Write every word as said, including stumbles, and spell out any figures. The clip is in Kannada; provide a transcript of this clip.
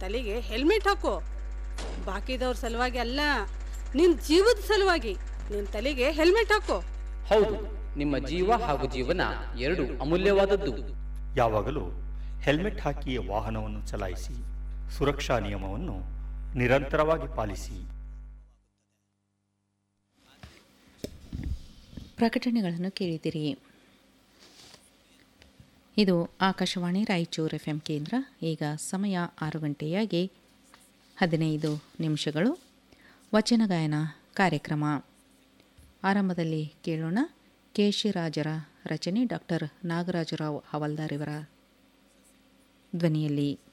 ತಲೆಗೆ ಹೆಲ್ಮೆಟ್ ಹಾಕೋ. ಬಾಕಿದವ್ರ ಸಲುವಾಗಿ ಅಲ್ಲ, ನಿನ್ ಜೀವದ ಸಲುವಾಗಿ ನಿನ್ ತಲೆಗೆ ಹೆಲ್ಮೆಟ್ ಹಾಕೋ. ಹೌದು, ನಿಮ್ಮ ಜೀವ ಹಾಗೂ ಜೀವನ ಎರಡು ಅಮೂಲ್ಯವಾದದ್ದು. ಯಾವಾಗಲೂ ಹೆಲ್ಮೆಟ್ ಹಾಕಿ ವಾಹನವನ್ನು ಚಲಾಯಿಸಿ. ಸುರಕ್ಷಾ ನಿಯಮವನ್ನು ನಿರಂತರವಾಗಿ ಪಾಲಿಸಿ. ಪ್ರಕಟಣೆಗಳನ್ನು ಕೇಳಿದಿರಿ. ಇದು ಆಕಾಶವಾಣಿ ರಾಯಚೂರು ಎಫ್ ಎಂ ಕೇಂದ್ರ. ಈಗ ಸಮಯ ಆರು ಗಂಟೆಯಾಗಿ ಹದಿನೈದು ನಿಮಿಷಗಳು. ವಚನ ಗಾಯನ ಕಾರ್ಯಕ್ರಮ ಆರಂಭದಲ್ಲಿ ಕೇಳೋಣ. ಕೇಶಿರಾಜರ ರಚನೆ ಡಾಕ್ಟರ್ ನಾಗರಾಜರಾವ್ ಹವಲ್ದಾರ್ ಇವರ ಧ್ವನಿಯಲ್ಲಿ.